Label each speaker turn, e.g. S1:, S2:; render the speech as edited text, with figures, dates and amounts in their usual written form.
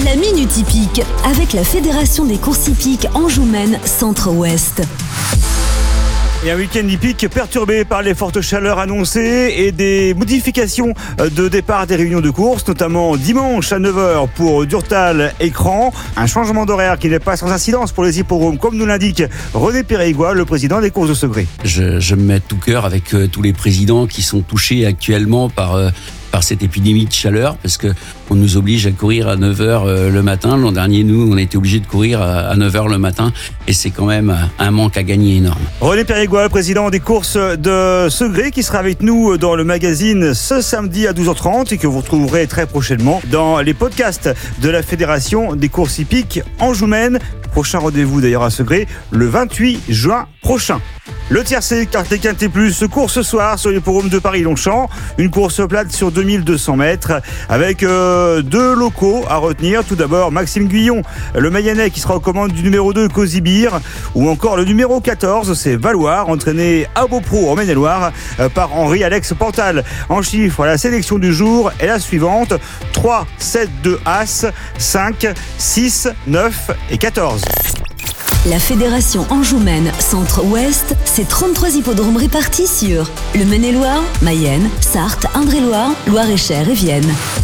S1: La Minute Hippique, avec la Fédération des courses hippiques Anjou-Maine Centre-Ouest.
S2: Et un week-end hippique perturbé par les fortes chaleurs annoncées et des modifications de départ des réunions de course, notamment dimanche à 9h pour Durtal-Écran. Un changement d'horaire qui n'est pas sans incidence pour les hippodromes, comme nous l'indique René Pérégois, le président des courses de Segré.
S3: Je me mets de tout cœur avec tous les présidents qui sont touchés actuellement par cette épidémie de chaleur, parce que on nous oblige à courir à 9h le matin. L'an dernier, nous, on a été obligés de courir à 9h le matin, et c'est quand même un manque à gagner énorme.
S2: René Pérégois, président des courses de Segré, qui sera avec nous dans le magazine ce samedi à 12h30 et que vous retrouverez très prochainement dans les podcasts de la Fédération des courses hippiques Anjou-Maine. Prochain rendez-vous d'ailleurs à Segré, le 28 juin prochain. Le tiercé Quartet Quintet Plus court ce soir sur l'hippodrome de Paris-Longchamp. Une course plate sur 2200 mètres avec deux locaux à retenir. Tout d'abord, Maxime Guyon, le Mayennais qui sera aux commandes du numéro 2, Cosibir, ou encore le numéro 14, c'est Valoir, entraîné à Beaupro en Maine-et-Loire par Henri-Alex Pantal. En chiffres, la sélection du jour est la suivante: 3, 7, 2 As, 5, 6, 9 et 14.
S1: La Fédération Anjou-Maine Centre-Ouest, c'est 33 hippodromes répartis sur le Maine-et-Loire, Mayenne, Sarthe, Indre-et-Loire, Loire-et-Cher et Vienne.